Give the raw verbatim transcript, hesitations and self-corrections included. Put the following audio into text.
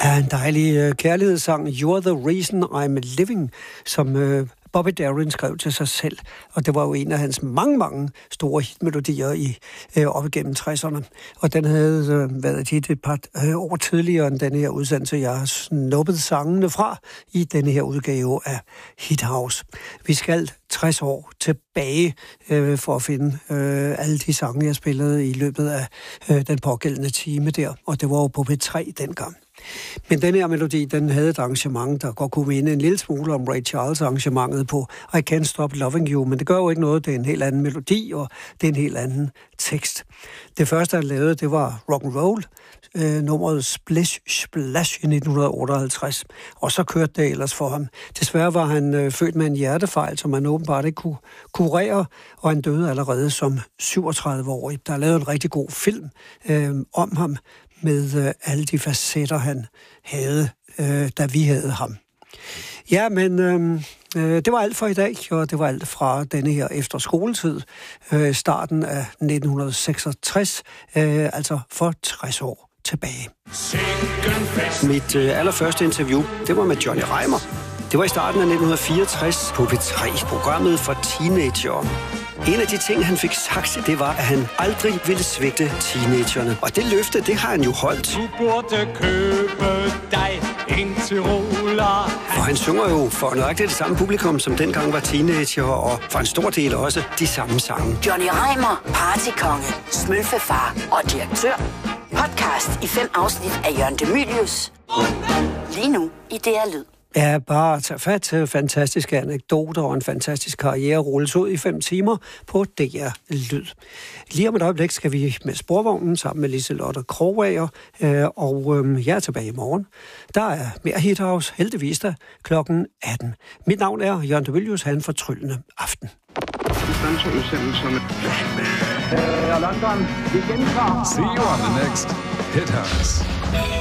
Ja, en dejlig øh, kærlighedssang, You're the Reason I'm Living, som øh, Bobby Darin skrev til sig selv. Og det var jo en af hans mange, mange store hitmelodier i, øh, op igennem tresserne. Og den havde øh, været hit et par øh, år tidligere end denne her udsendelse. Jeg har snuppet sangene fra i denne her udgave af Hit House. Vi skal tres år tilbage øh, for at finde øh, alle de sange, jeg spillede i løbet af øh, den pågældende time der. Og det var jo på P tre dengang. Men den her melodi, den havde et arrangement, der godt kunne minde en lille smule om Ray Charles arrangementet på I Can't Stop Loving You, men det gør jo ikke noget, det er en helt anden melodi, og det er en helt anden tekst. Det første, han lavede, det var rock'n'roll, øh, nummeret Splish Splash i nitten otteoghalvtreds, og så kørte det ellers for ham. Desværre var han øh, født med en hjertefejl, som han åbenbart ikke kunne kurere, og han døde allerede som syvogtredive-årig. Der er lavet en rigtig god film øh, om ham, med øh, alle de facetter, han havde, øh, da vi havde ham. Ja, men øh, øh, det var alt for i dag, og det var alt fra denne her efter skoletid, øh, starten af nitten seksogtres, øh, altså for tres år tilbage. Mit øh, allerførste interview, det var med Johnny Reimer. Det var i starten af nitten fireogtres på P tre, programmet for teenagere. En af de ting, han fik sagt, det var, at han aldrig ville svigte teenagerne. Og det løfte, det har han jo holdt. Du burde købe dig en Tyroler. For han synger jo for nøjagtigt det samme publikum, som dengang var teenager, og for en stor del også de samme sange. Johnny Reimer, partykonge, smølfefar og direktør. Podcast i fem afsnit af Jørgen De Mylius. Lige nu i D R Lyd. Ja, bare tage fat til fantastiske anekdoter og en fantastisk karriere rulles ud i fem timer på D R Lyd. Lige om et øjeblik skal vi med Sporvognen sammen med Liselotte Krogager, øh, og øh, jeg er tilbage i morgen. Der er mere Hit House, heldigvis da, klokken atten. Mit navn er Jørgen De Mylius, han fortryllende aften. See you on the next Hit House.